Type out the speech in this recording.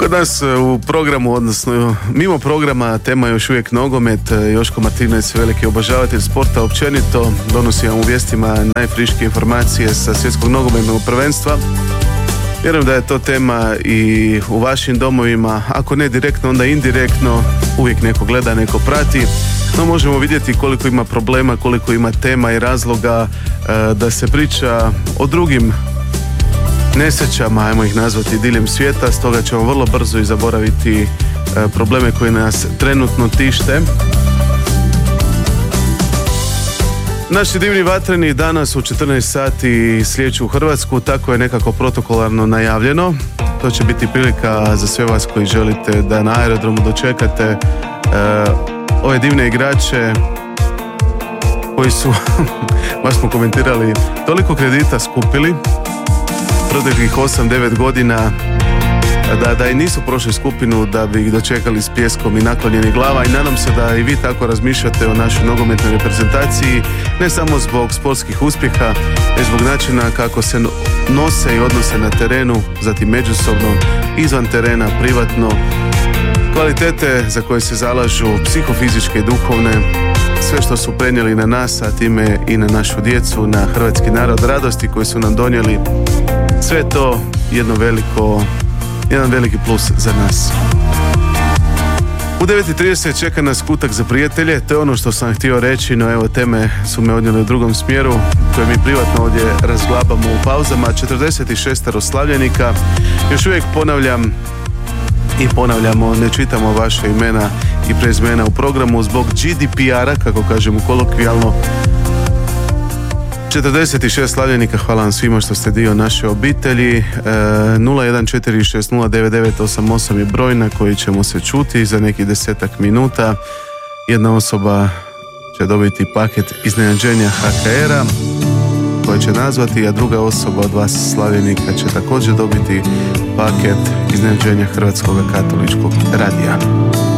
Kod nas u programu, odnosno mimo programa, tema je još uvijek nogomet. Joško Martinez, veliki obožavatelj sporta općenito, donosi vam u vijestima najfriškije informacije sa svjetskog nogometnog prvenstva. Vjerujem da je to tema i u vašim domovima, ako ne direktno, onda indirektno, uvijek neko gleda, neko prati, no možemo vidjeti koliko ima problema, koliko ima tema i razloga da se priča o drugim nesrećama, ajmo ih nazvati, diljem svijeta. Stoga ćemo vrlo brzo i zaboraviti probleme koji nas trenutno tište. Naši divni vatreni danas u 14 sati slijeću u Hrvatsku, tako je nekako protokolarno najavljeno. To će biti prilika za sve vas koji želite da na aerodromu dočekate ove divne igrače koji su, baš smo komentirali, toliko kredita skupili proteklih 8-9 godina da i nisu prošli skupinu da bi ih dočekali s pljeskom i naklonjenih glava, i nadam se da i vi tako razmišljate o našoj nogometnoj reprezentaciji, ne samo zbog sportskih uspjeha, već zbog načina kako se nose i odnose na terenu, zatim međusobno, izvan terena, privatno, kvalitete za koje se zalažu, psihofizičke i duhovne, sve što su prenijeli na nas, a time i na našu djecu, na hrvatski narod, radosti koje su nam donijeli, sve to jedan veliki plus za nas. U 9:30 čeka nas kutak za prijatelje, to je ono što sam htio reći, no evo teme su me odnijeli u drugom smjeru koje mi privatno ovdje razglabamo u pauzama. 46 slavljenika, još uvijek ponavljamo, ne čitamo vaše imena i prezimena u programu zbog GDPR-a, kako kažemo kolokvijalno. 46 slavljenika, hvala vam svima što ste dio naše obitelji. 0146099888 je broj na koji ćemo se čuti za nekih 10 minuta. Jedna osoba će dobiti paket iznenađenja HKR-a koji će nazvati, a druga osoba od vas slavljenika će također dobiti paket iznenađenja Hrvatskog katoličkog radija.